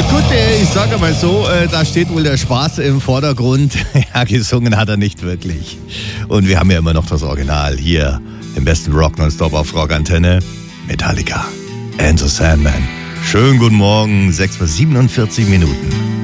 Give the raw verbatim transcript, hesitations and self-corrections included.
Gut, ich sage mal so, da steht wohl der Spaß im Vordergrund. Ja, gesungen hat er nicht wirklich. Und wir haben ja immer noch das Original hier im besten Rock nonstop auf Rockantenne. Metallica, Enter Sandman. Schönen guten Morgen, sechs Uhr siebenundvierzig Minuten.